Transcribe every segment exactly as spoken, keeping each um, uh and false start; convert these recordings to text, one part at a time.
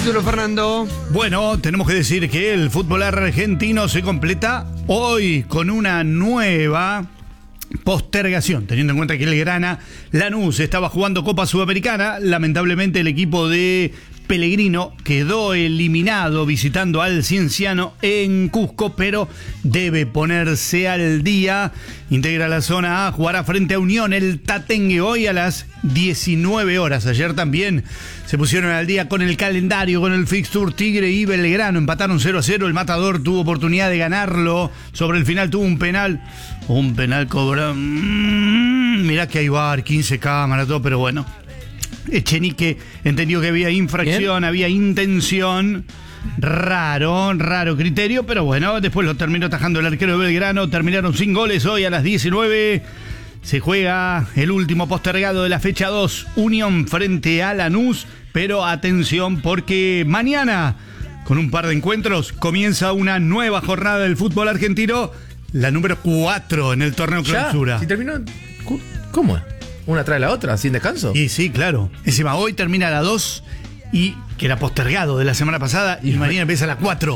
título, Fernando? Bueno, tenemos que decir que el fútbol argentino se completa hoy con una nueva postergación, teniendo en cuenta que el Grana Lanús estaba jugando Copa Sudamericana. Lamentablemente el equipo de Pellegrino quedó eliminado visitando al Cienciano en Cusco, pero debe ponerse al día. Integra la zona A, jugará frente a Unión el Tatengue hoy a las diecinueve horas. Ayer también se pusieron al día con el calendario, con el fixture. Tigre y Belgrano empataron cero a cero. El Matador tuvo oportunidad de ganarlo. Sobre el final tuvo un penal. Un penal cobrado. Mm, mirá que hay V A R, quince cámaras, todo, pero bueno. Echenique entendió que había infracción, ¿Bien? había intención. Raro, raro criterio, pero bueno, después lo terminó atajando el arquero de Belgrano. Terminaron sin goles hoy a las diecinueve. Se juega el último postergado de la fecha dos, Unión frente a Lanús. Pero atención, porque mañana, con un par de encuentros, comienza una nueva jornada del fútbol argentino, la número cuatro en el torneo clausura. ¿Si terminó? ¿Cómo es? ¿Una trae la otra, sin descanso? Y sí, claro. Encima hoy termina la dos, y que era postergado de la semana pasada, y, y mañana empieza la cuatro.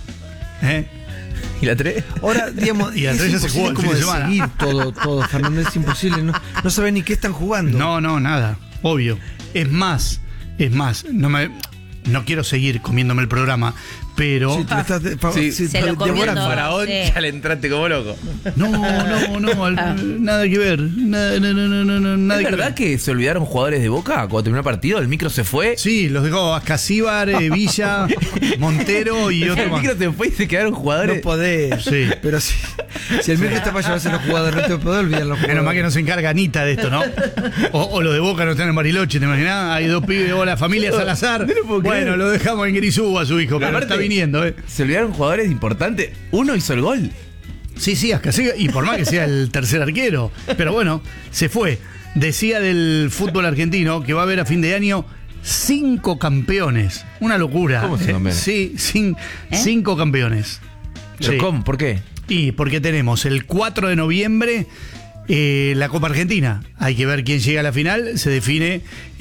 ¿Eh? ¿Y la tres? Ahora, digamos, y la tres ya se jugó el fin de semana. Seguir todo, todo, Fernando, es imposible. No, no saben ni qué están jugando. No, no, nada. Obvio. Es más, es más, no me... No quiero seguir comiéndome el programa, pero... Sí, te estás de, pa, sí, sí, se lo comió todo. Faraón, Sí. ya le entraste como loco. No, no, no, al, nada que ver. Nada, no, no, no, no, nada ¿Es que verdad ver. que se olvidaron jugadores de Boca cuando terminó el partido? ¿El micro se fue? Sí, los dejó Ascasíbar, eh, Villa, Montero y otro El más. micro se fue y se quedaron jugadores. No podés. Sí. Pero si, si el micro está para llevarse los jugadores, no te podés olvidar los jugadores. Menos mal que no se encarga Anita de esto, ¿no? O, o lo de Boca no están en Bariloche, ¿te imaginás? Hay dos pibes, o la familia Salazar. No lo puedo creer. Bueno, lo dejamos en Grisú a su hijo, pero Aparte, está viniendo, ¿eh? Se olvidaron jugadores importantes. Uno hizo el gol. Sí, sí, Ascasíbar, y por más que sea el tercer arquero. Pero bueno, se fue. Decía del fútbol argentino que va a haber a fin de año cinco campeones. Una locura. ¿Cómo se ¿eh? campeones? Sí, cin- ¿Eh? cinco campeones. ¿Pero Sí. cómo? ¿Por qué? Y porque tenemos el cuatro de noviembre eh, la Copa Argentina. Hay que ver quién llega a la final, se define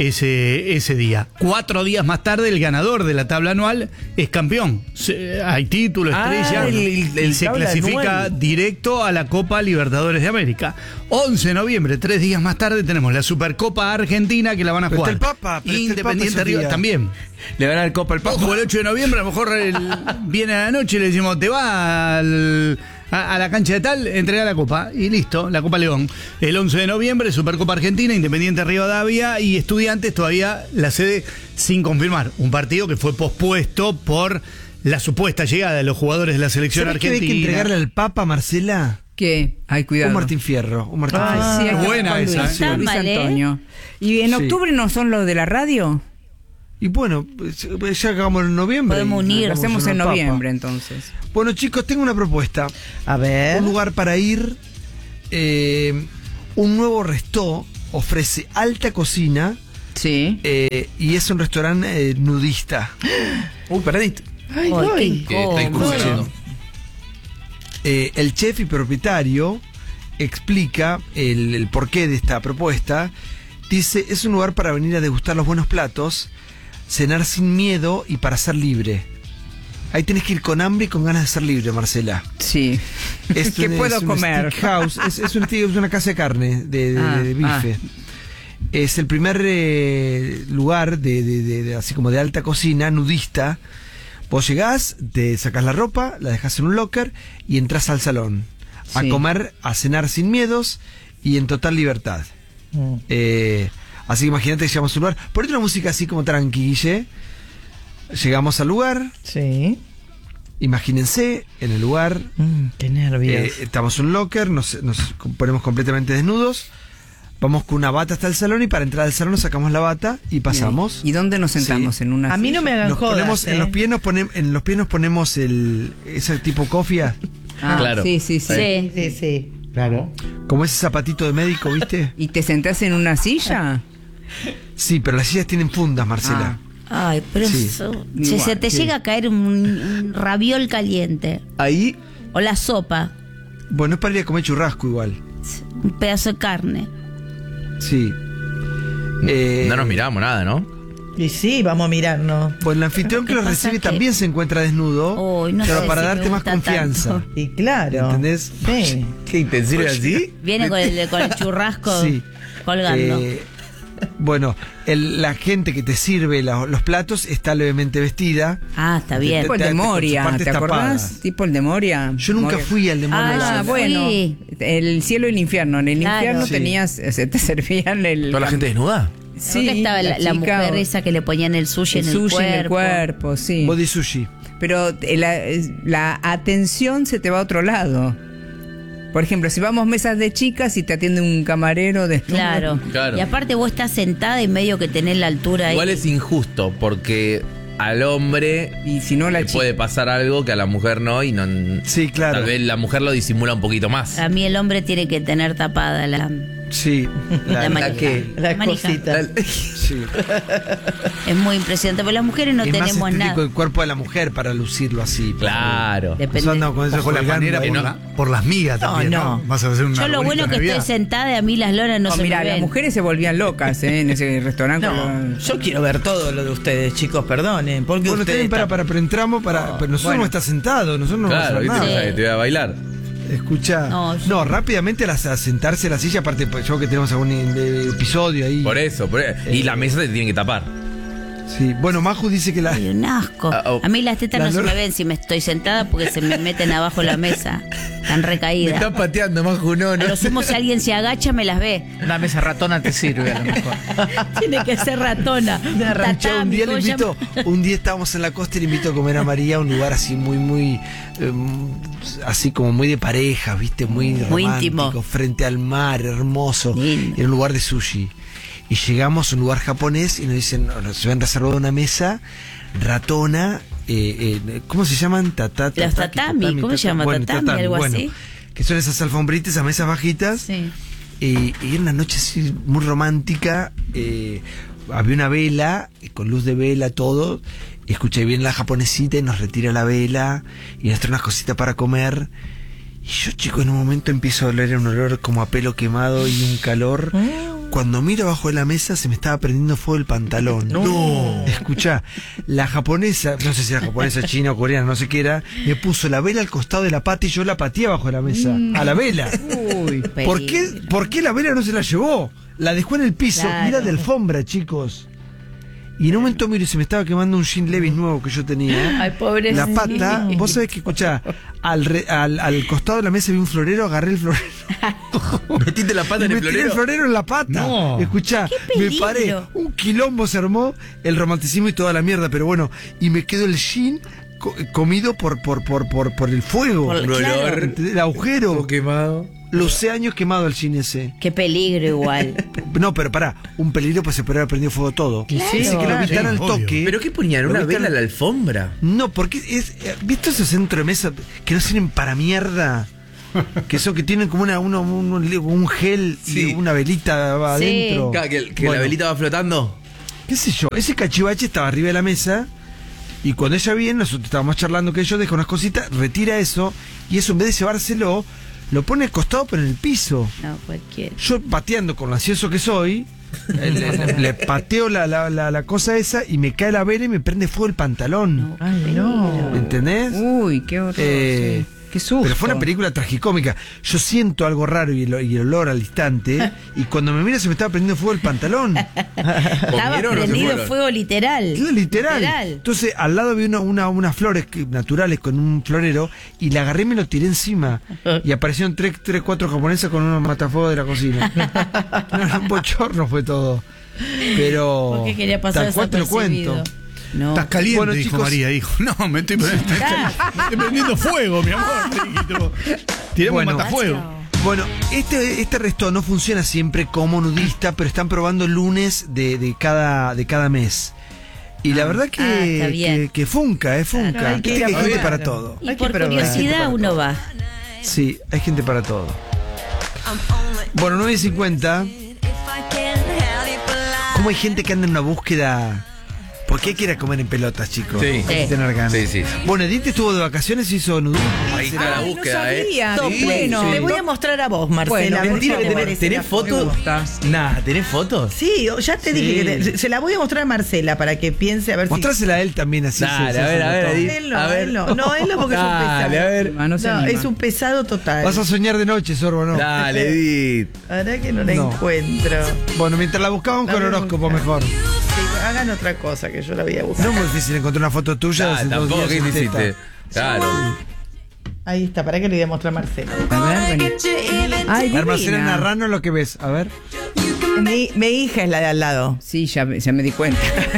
ese, ese día. Cuatro días más tarde, el ganador de la tabla anual es campeón. Se, hay título, Ah, estrella, el- el- el y se tabla clasifica anual. directo a la Copa Libertadores de América. once de noviembre, tres días más tarde, tenemos la Supercopa Argentina que la van a Pero jugar. está el Papa, pero está el Independiente Papa ese River día. también. Le van a dar copa al Papa. Ojo, el ocho de noviembre, a lo mejor el- viene a la noche y le decimos, te va al- a, a la cancha de tal, entrega la copa y listo, la Copa León. El once de noviembre, Supercopa Argentina, Independiente Rivadavia y Estudiantes, todavía la sede sin confirmar. Un partido que fue pospuesto por la supuesta llegada de los jugadores de la selección ¿Sabés qué hay argentina. que entregarle al Papa, Marcela? ¿Qué? Ay, cuidado. Un Martín Fierro. Un Martín Ay, Fierro. sí, hay que buena hablar con esa, Luis, ¿eh? Luis Vale. Antonio. ¿Y en Sí. octubre no son los de la radio? Y bueno, pues, ya acabamos en noviembre. Podemos y unir, Lo sacamos hacemos uno en al Papa. noviembre, entonces. Bueno, chicos, tengo una propuesta. A ver. Un lugar para ir. eh, un nuevo restó ofrece alta cocina Sí. eh, y es un restaurante eh, nudista. Uy, perdiste. Ay, Ay, voy. qué Que está incómodo. incursionando. Eh, el chef y propietario explica el, el porqué de esta propuesta. Dice, es un lugar para venir a degustar los buenos platos, cenar sin miedo y para ser libre. Ahí tenés que ir con hambre y con ganas de ser libre, Marcela. Sí. Es ¿Qué un- puedo es un comer? steakhouse, es, es, un, es una casa de carne, de, de- Ah, de bife. Es el primer eh, lugar de, de- de- de- así como de alta cocina, nudista. Vos llegás, te sacás la ropa, la dejás en un locker y entras al salón. A Sí. comer, a cenar sin miedos y en total libertad. Mm. Eh, así que imagínate que llegamos a un lugar. Ponete una música así como tranqui, Guille. Llegamos al lugar. Sí. Imagínense en el lugar. Mm, qué nervios. Eh, estamos en un locker, nos, nos ponemos completamente desnudos. Vamos con una bata hasta el salón y para entrar al salón nos sacamos la bata y pasamos. ¿Y dónde nos sentamos? Sí. ¿En una A mí no me silla? hagan Nos jodas, ponemos, eh. en los pies nos ponemos, en los pies nos ponemos el ese tipo cofia, Ah, Claro. Sí, sí, sí, Sí. Sí, sí. Claro. como ese zapatito de médico, ¿viste? ¿Y te sentás en una silla? Sí, pero las sillas tienen fundas, Marcela. Ay, pero Sí. eso- si Igual, se te sí. llega a caer un, un raviol caliente Ahí, o la sopa, bueno, es para ir a comer churrasco igual. un pedazo de carne. Sí. Eh, No nos miramos nada, ¿no? Y sí, vamos a mirarnos. Bueno, el anfitrión que Lo los que pasa recibe que- también se encuentra desnudo, Uy, no pero sé para si me darte más gusta confianza. tanto. Y claro. ¿Entendés? Sí. ¿Qué intensidad así? Viene con el, con el churrasco Sí. colgando. Eh, bueno, el- la gente que te sirve la- los platos está levemente vestida. Ah, está bien. Tipo el de Con sus Moria, partes ¿te acordás? tapadas. Tipo el de Moria. Yo nunca Moria. fui al demonio. Ah, Ah, yo bueno, fui. el cielo y el infierno. En el Claro. infierno Sí. tenías, se te servían el... ¿Toda la gente desnuda? Sí, Creo que estaba la, la chica, mujer esa que le ponían el sushi el en el sushi cuerpo. en el cuerpo, sí. Body sushi. Pero eh, la, la atención se te va a otro lado. Por ejemplo, si vamos mesas de chicas y te atiende un camarero de... Claro. Claro. Y aparte vos estás sentada y medio que tenés la altura ahí. Igual es injusto porque al hombre Y si no la le chica... puede pasar algo que a la mujer no y no. Sí, claro. Tal vez la mujer lo disimula un poquito más. Para mí el hombre tiene que tener tapada la, Sí. la, La- manija. que- Las Manija. cositas. sí. Es muy impresionante, porque las mujeres no es más tenemos estético nada. el cuerpo de la mujer para lucirlo así. Claro. Depende. Nosotros andamos con eso Ojo la colgando manera ahí. por, no. la- por las migas No, también, ¿no? no. Vas a hacer una Yo lo arbolito bueno de que Navidad. estoy sentada y a mí las lonas no No, se mira, me las ven. mujeres se volvían locas ¿eh? en ese restaurante. con No, los- yo quiero ver todo lo de ustedes, chicos, perdonen. Porque Bueno, ustedes también para, están- para, pero entramos para. Pero nosotros bueno. no está sentado, nosotros no Claro, vamos a ¿viste? hacer nada. Te voy a bailar. Escucha. No, No, yo- rápidamente a, las- a sentarse en la silla, aparte, pues, yo que tenemos algún eh, episodio ahí. Por eso, por eso. Y la mesa te tiene que tapar. Sí. Bueno, Maju dice que la. Ay, un asco. Ah, oh. A mí las tetas La no se lora- me ven si me estoy sentada porque se me meten abajo de la mesa. Están recaídas. pateando, Maju, no, A lo sumo si alguien se agacha me las ve. Una mesa ratona te sirve a lo mejor. Tiene que ser ratona. Yo un Tatami, día le ¿cómo se invito, llama? un día estábamos en la costa y le invito a comer a María a un lugar así muy, muy, eh, así como muy de pareja, viste, muy, Muy romántico, íntimo. frente al mar, hermoso. Lindo. Era un lugar de sushi. Y llegamos a un lugar japonés y nos dicen, no, nos habían reservado una mesa ratona, eh, eh, ¿cómo se llaman? Tata, Los tataki, tatami, ¿cómo se llama? Bueno, Tatami, algo bueno, así. Que son esas alfombritas, esas mesas bajitas. Sí. Eh, y era una noche así muy romántica. eh, había una vela, eh, con luz de vela, todo. Escuché bien la japonesita y nos retira la vela. Y nos trae unas cositas para comer. Y yo, chico, en un momento empiezo a oler un olor como a pelo quemado y un calor. Cuando miro abajo de la mesa se me estaba prendiendo fuego el pantalón. No. Escuchá, la japonesa, no sé si era japonesa, china o coreana, no sé qué era, me puso la vela al costado de la pata y yo la pateé abajo de la mesa. A la vela. Uy, ¿Por qué, ¿Por qué la vela no se la llevó? La dejó en el piso, Claro. mira de alfombra, chicos. Y en un momento miro y se me estaba quemando un jean Levi's nuevo que yo tenía. Ay, pobrecito. La pata, vos sabés que, escuchá, al, re- al, al costado de la mesa vi un florero, agarré el florero. Metiste la pata y en el me tiré el florero. florero en la pata. No. Escuchá, ¡Qué me peligro! paré. Un quilombo se armó, el romanticismo y toda la mierda, pero bueno, y me quedó el jean co- comido por, por, por, por, por el fuego. Por- Un claro. olor. El agujero. quemado. Los seis años quemado el jean ese. Qué peligro igual. No, pero pará, un peligro pues se podría haber prendido fuego todo. Claro. Dice que lo vi Sí, tan al obvio. toque. ¿Pero qué ponían? Lo ¿Una vi tan- vela en la alfombra? No, porque es. eh, ¿Viste esos centros de mesa que no sirven para mierda? Que son que tienen como una, uno, un, un gel Sí. y una velita va Sí. adentro. Claro, que, que Bueno, la velita va flotando. ¿Qué sé yo? Ese cachivache estaba arriba de la mesa. Y cuando ella viene, nosotros estábamos charlando que yo deja unas cositas, retira eso. Y eso en vez de llevárselo, lo pone al costado pero en el piso. No, cualquiera. Yo pateando con lo ansioso que soy, eh, le, le pateo la, la, la, la cosa esa y me cae la vela y me prende fuego el pantalón. Ay, no. ¿Entendés? uy, qué horror. Eh, sí. Qué susto. Pero fue una película tragicómica. Yo siento algo raro y el, y el olor al instante. Y cuando me mira se me estaba prendiendo fuego el pantalón. Estaba ¿Comieron o se prendido fueron? fuego literal. Claro, literal. Entonces al lado había una, una- unas flores que- naturales con un florero. Y la agarré y me lo tiré encima. Y aparecieron tres, tres cuatro japonesas con unos matafuegos de la cocina. No, un bochorno fue todo. Pero. Porque quería pasar tal cual te lo desapercibido. cuento. No. Estás caliente, Bueno, dijo chicos. María. Dijo, no, me estoy, me estoy- me estoy prendiendo fuego, mi amor. Y tipo, tiremos Bueno. un matafuego. Bueno, este, este resto no funciona siempre como nudista, pero están probando lunes de, de cada, de cada mes. Y la verdad que, Ah, está bien. que, que funca, eh, funca. Claro, hay que Viste ir a que hay gente probar. para todo. Y Hay que por probar. curiosidad uno va. Sí, hay gente para todo. Bueno, nueve y cincuenta. ¿Cómo hay gente que anda en una búsqueda ¿Por qué quiere comer en pelotas, chicos? Sí. Hay que Sí. tener ganas. Sí, sí. Bueno, Edith estuvo de vacaciones y hizo nudismo. Ahí está la Ay, búsqueda, no ¿eh? sabía. Top, Sí, bueno. Te voy a mostrar a vos, Marcela. Bueno, a ver mentira qué que te tenés- parece ¿Tenés la fotos? gusta. Nah, ¿tenés fotos? Sí, ya te dije que te- se la voy a mostrar a Marcela para que piense a ver Mostrásela a él también así. Dale, se- se a ver, hace a ver, todo. Edith. si. Él no, A ver. él no. No, él no porque Dale, es un pesado. a ver. Ah, no se No, anima. es un pesado total. Vas a soñar de noche, Sorbo, ¿no? Dale, Edith. Ahora que no la No. encuentro. Bueno, mientras la buscamos La con voy a horóscopo buscar. mejor. Sí, hagan otra cosa que yo la voy a buscar. No es muy difícil encontrar una foto tuya. Ah, hace dos tampoco, días ¿qué sin teta. hiciste? Claro. Ahí está, para que le voy a mostrar a Marcela. A ver, vení. Ay, A ver, Marcela divina. Narrano, lo que ves. A ver. Mi, mi hija es la de al lado. Sí, ya, me- ya me di cuenta.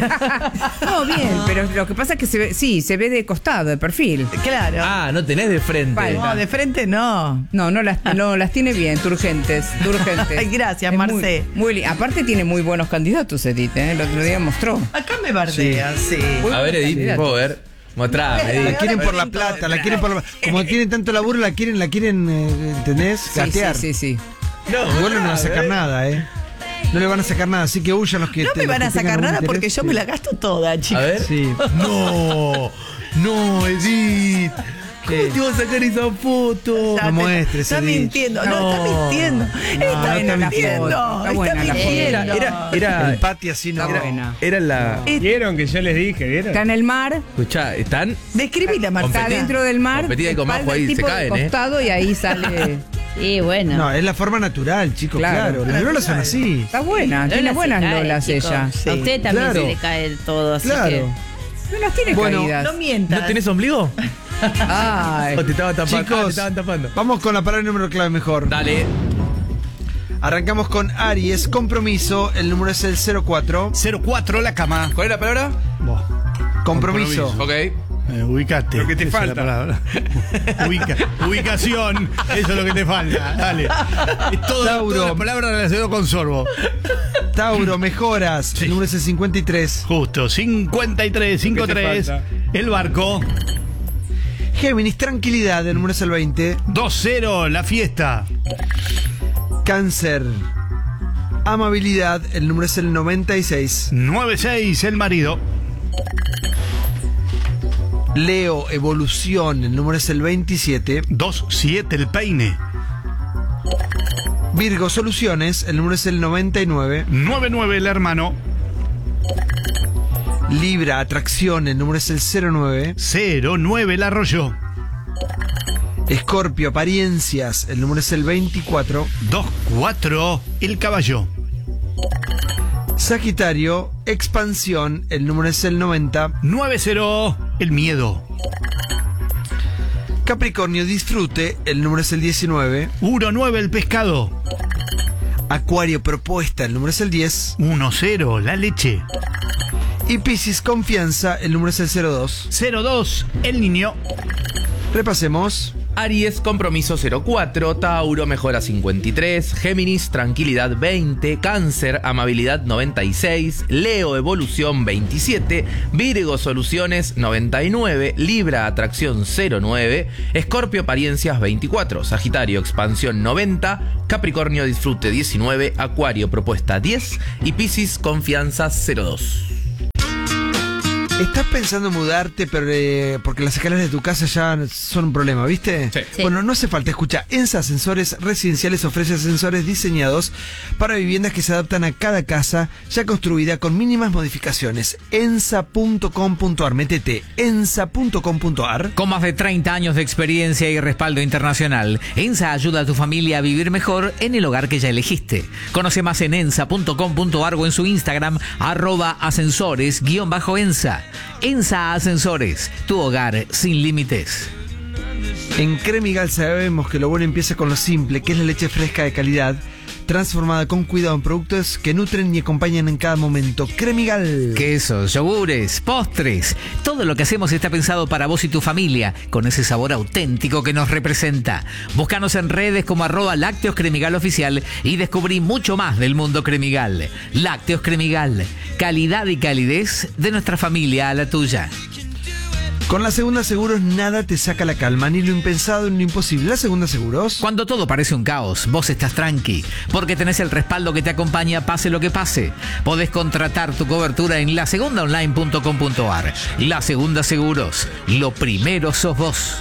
No, bien, pero lo que pasa es que se ve, sí, se ve de costado, de perfil. Claro. Ah, no tenés de frente. Vale. No, de frente no. No, no las, no, las tiene bien, turgentes, turgentes. Ay, gracias, Es muy- Marce. Muy, li- aparte tiene muy buenos candidatos, Edith, ¿eh? El otro día mostró. Acá me bardean, sí. A ver, Edith, Candidato. puedo ver. Mostrame, La Edith. quieren por la plata, la quieren por la Como tienen tanto laburo, la quieren, la quieren, eh, ¿entendés? Sí, sí, Gatear. sí, sí. No, Igual no le van a sacar nada, ¿eh? No le van a sacar nada, así que huyan los que no te- me los van que a tengan sacar algún nada interés. porque yo me la gasto toda, chicos. A ver. Sí. No, no, Edith. ¿Cómo ¿Qué? te vas a sacar esa foto? No muestres, Está Edith. mintiendo, no, No. está mintiendo. Está buena la mintiendo. foto, está buena la foto. Era, mintiendo. era, era, El pati así no. Está buena. era la. ¿Vieron que yo les dije? ¿Vieron? Está en el mar, Escuchá, están. Describí la está Marcela. dentro del mar, Competida y con espalda Majo ahí el tipo se caen, de ¿eh? costado y ahí sale. Y bueno. No, es la forma natural, chicos, Claro. claro. Las lolas son así. Está buena, Lola tiene se buenas cae, lolas chicos. ella. Sí. A usted también Claro. se le cae todo, así Claro. que. No las tiene Bueno, caídas. No mientas. ¿No tenés ombligo? Ay. ¿O te estaban tapando? Ah, te Chicos, estaban tapando. vamos con la palabra y número clave mejor. Dale. Arrancamos con Aries, compromiso. El número es el cero cuatro. cero cuatro la cama. ¿Cuál es la palabra? Vos. Compromiso. Ok. Eh, ubicate. Lo que te Esa es falta. la palabra. Ubica- ubicación. Eso es lo que te falta. Dale. Es todo, Tauro. toda la palabra relacionada con sorbo. Tauro, mejoras. Sí. El número es el cincuenta y tres. Justo. cincuenta y tres, cincuenta y tres. falta? El barco. Géminis, tranquilidad. El número es el veinte. dos cero. La fiesta. Cáncer, amabilidad. El número es el noventa y seis. nueve seis. El marido. Leo, evolución. El número es el veintisiete. dos siete. El peine. Virgo, soluciones. El número es el noventa y nueve. nueve nueve. El hermano. Libra, atracción. El número es el cero nueve. cero nueve. El arroyo. Escorpio, apariencias. El número es el veinticuatro. dos cuatro. El caballo. Sagitario, expansión. El número es el noventa. nueve cero. El miedo. Capricornio, disfrute. El número es el diecinueve. uno nueve. El pescado. Acuario, propuesta. El número es el diez. uno cero. La leche. Y Piscis, confianza. El número es el cero dos. cero dos. El niño. Repasemos. Aries, compromiso cero cuatro, Tauro, mejora cincuenta y tres, Géminis, tranquilidad veinte, Cáncer, amabilidad noventa y seis, Leo, evolución veintisiete, Virgo, soluciones noventa y nueve, Libra, atracción cero nueve, Escorpio, apariencias veinticuatro, Sagitario, expansión noventa, Capricornio, disfrute diecinueve, Acuario, propuesta diez y Piscis, confianza cero dos. Estás pensando en mudarte, pero eh, porque las escaleras de tu casa ya son un problema, ¿viste? Sí. Sí. Bueno, no hace falta. Escucha, ENSA Ascensores Residenciales ofrece ascensores diseñados para viviendas que se adaptan a cada casa ya construida con mínimas modificaciones. ensa punto com punto ar. Métete, ensa punto com punto ar. Con más de treinta años de experiencia y respaldo internacional, ENSA ayuda a tu familia a vivir mejor en el hogar que ya elegiste. Conoce más en ensa punto com punto ar o en su Instagram, arroba ascensores guión bajo ensa. ENSA Ascensores, tu hogar sin límites. En Cremigal sabemos que lo bueno empieza con lo simple, que es la leche fresca de calidad, transformada con cuidado en productos que nutren y acompañan en cada momento. Cremigal. Quesos, yogures, postres, todo lo que hacemos está pensado para vos y tu familia, con ese sabor auténtico que nos representa. Búscanos en redes como arroba Lácteos Cremigal Oficial y descubrí mucho más del mundo Cremigal. Lácteos Cremigal, calidad y calidez de nuestra familia a la tuya. Con la Segunda Seguros nada te saca la calma, ni lo impensado ni lo imposible. La Segunda Seguros. Cuando todo parece un caos, vos estás tranqui, porque tenés el respaldo que te acompaña pase lo que pase. Podés contratar tu cobertura en la segunda online punto com punto ar. La Segunda Seguros, lo primero sos vos.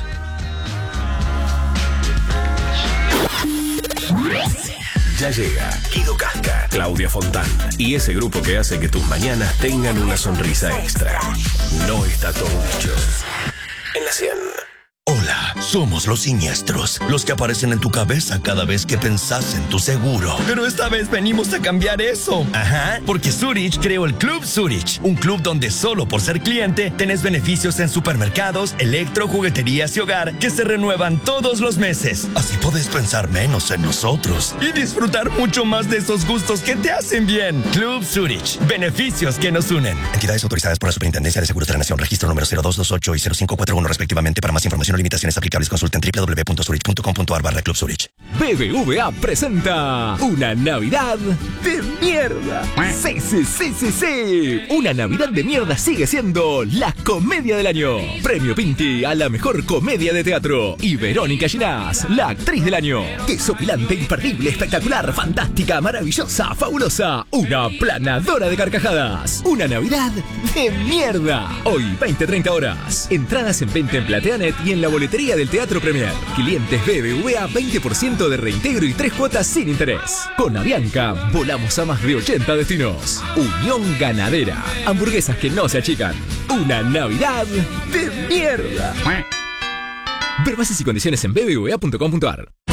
Ya llega Guido Casca, Claudia Fontán y ese grupo que hace que tus mañanas tengan una sonrisa extra. No está todo dicho. En la cien. Hola, somos los siniestros, los que aparecen en tu cabeza cada vez que pensás en tu seguro. Pero esta vez venimos a cambiar eso. Ajá, porque Zurich creó el Club Zurich, un club donde solo por ser cliente tenés beneficios en supermercados, electro, jugueterías y hogar que se renuevan todos los meses. Así podés pensar menos en nosotros y disfrutar mucho más de esos gustos que te hacen bien. Club Zurich, beneficios que nos unen. Entidades autorizadas por la Superintendencia de Seguros de la Nación, registro número cero dos dos ocho y cero cinco cuatro uno respectivamente. Para más información o limitaciones aplicables, consulten doble u doble u doble u punto zurich punto com punto ar barra Club Zurich. B B V A presenta una Navidad de mierda. Sí, sí, sí, sí, sí. Una Navidad de mierda sigue siendo la comedia del año. Premio Pinti a la mejor comedia de teatro. Y Verónica Ginás, la actriz del año. Desopilante, imperdible, espectacular, fantástica, maravillosa, fabulosa. Una planadora de carcajadas. Una Navidad de mierda. Hoy, veinte treinta horas. Entradas en venta en Plateanet y en la boletería del Teatro Premier. Clientes B B V A, veinte por ciento de reintegro y tres cuotas sin interés. Con Avianca, volamos a más de ochenta destinos. Unión Ganadera. Hamburguesas que no se achican. Una Navidad de mierda. Ver bases y condiciones en b b v a punto com punto ar.